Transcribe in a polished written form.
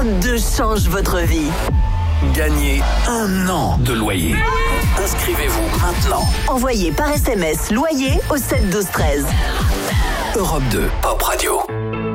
Europe 2 change votre vie. Gagnez 1 an de loyer. Inscrivez-vous maintenant. Envoyez par SMS loyer au 7 12 13. Europe 2 Pop Radio.